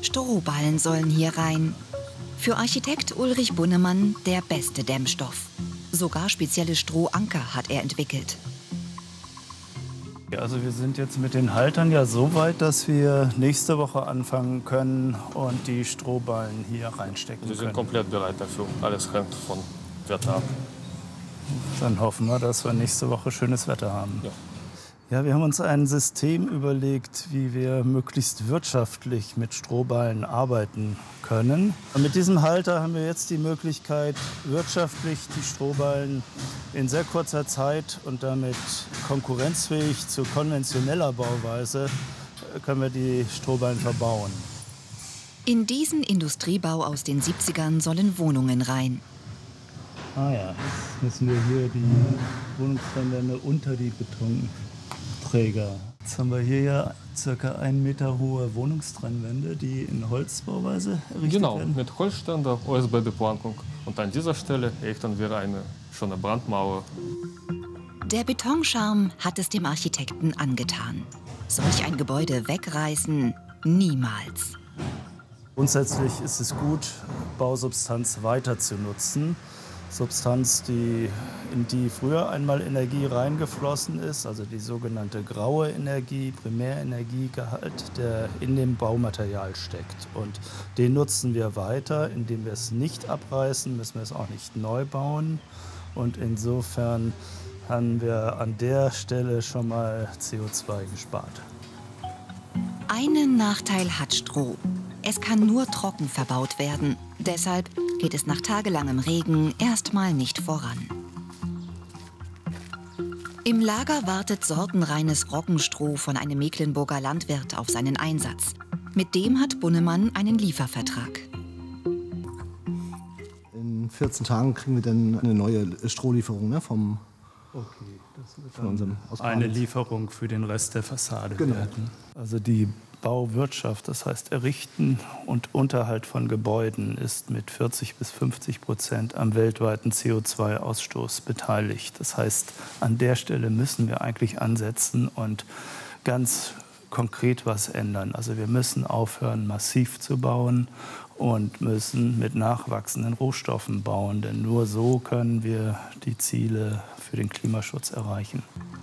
Strohballen sollen hier rein. Für Architekt Ulrich Bunnemann der beste Dämmstoff. Sogar spezielle Strohanker hat er entwickelt. Also wir sind jetzt mit den Haltern ja so weit, dass wir nächste Woche anfangen können und die Strohballen hier reinstecken können. Wir sind komplett bereit dafür. Alles hängt von Wetter ab. Dann hoffen wir, dass wir nächste Woche schönes Wetter haben. Ja. Ja, wir haben uns ein System überlegt, wie wir möglichst wirtschaftlich mit Strohballen arbeiten können. Und mit diesem Halter haben wir jetzt die Möglichkeit, wirtschaftlich die Strohballen in sehr kurzer Zeit und damit konkurrenzfähig zu konventioneller Bauweise können wir die Strohballen verbauen. In diesen Industriebau aus den 70ern sollen Wohnungen rein. Ah ja, jetzt müssen wir hier die Wohnungstrennwände unter die Betonträger. Jetzt haben wir hier ja ca. 1 Meter hohe Wohnungstrennwände, die in Holzbauweise errichtet werden. Mit Holzständer, OSB-Beplankung. Und an dieser Stelle errichten wir eine schöne Brandmauer. Der Betonscharm hat es dem Architekten angetan. Solch ein Gebäude wegreißen? Niemals. Grundsätzlich ist es gut, Bausubstanz weiter zu nutzen. Substanz, in die früher einmal Energie reingeflossen ist, also die sogenannte graue Energie, Primärenergiegehalt, der in dem Baumaterial steckt. Und den nutzen wir weiter, indem wir es nicht abreißen, müssen wir es auch nicht neu bauen. Und insofern haben wir an der Stelle schon mal CO2 gespart. Einen Nachteil hat Stroh. Es kann nur trocken verbaut werden. Deshalb geht es nach tagelangem Regen erstmal nicht voran. Im Lager wartet sortenreines Roggenstroh von einem Mecklenburger Landwirt auf seinen Einsatz. Mit dem hat Bunnemann einen Liefervertrag. In 14 Tagen kriegen wir dann eine neue Strohlieferung, ne, von unserem eine Lieferung für den Rest der Fassade genau. werden. Also die Bauwirtschaft, das heißt Errichten und Unterhalt von Gebäuden, ist mit 40–50% am weltweiten CO2-Ausstoß beteiligt. Das heißt, an der Stelle müssen wir eigentlich ansetzen und ganz konkret was ändern. Also wir müssen aufhören, massiv zu bauen und müssen mit nachwachsenden Rohstoffen bauen. Denn nur so können wir die Ziele für den Klimaschutz erreichen.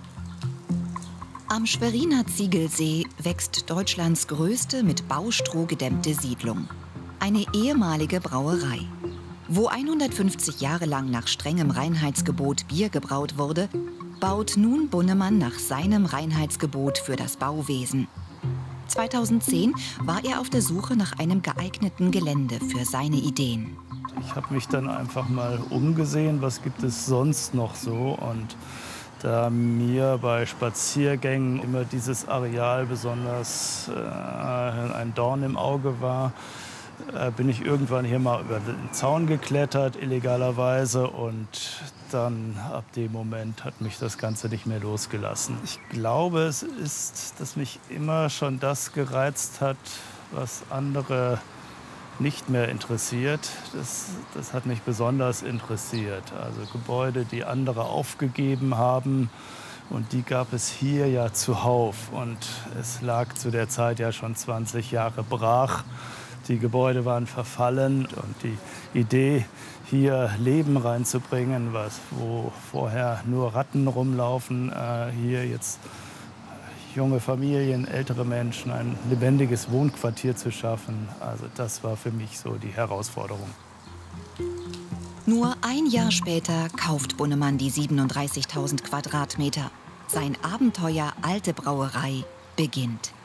Am Schweriner Ziegelsee wächst Deutschlands größte mit Baustroh gedämmte Siedlung. Eine ehemalige Brauerei. Wo 150 Jahre lang nach strengem Reinheitsgebot Bier gebraut wurde, baut nun Bunnemann nach seinem Reinheitsgebot für das Bauwesen. 2010 war er auf der Suche nach einem geeigneten Gelände für seine Ideen. Ich habe mich dann einfach mal umgesehen, was gibt es sonst noch so. Und da mir bei Spaziergängen immer dieses Areal besonders ein Dorn im Auge war, bin ich irgendwann hier mal über den Zaun geklettert, illegalerweise. Und dann ab dem Moment hat mich das Ganze nicht mehr losgelassen. Ich glaube, es ist, dass mich immer schon das gereizt hat, was andere nicht mehr interessiert. Das hat mich besonders interessiert. Also Gebäude, die andere aufgegeben haben. Und die gab es hier ja zuhauf. Und es lag zu der Zeit ja schon 20 Jahre brach. Die Gebäude waren verfallen. Und die Idee, hier Leben reinzubringen, wo vorher nur Ratten rumlaufen, hier jetzt junge Familien, ältere Menschen, ein lebendiges Wohnquartier zu schaffen. Also das war für mich so die Herausforderung. Nur ein Jahr später kauft Bunnemann die 37.000 Quadratmeter. Sein Abenteuer Alte Brauerei beginnt.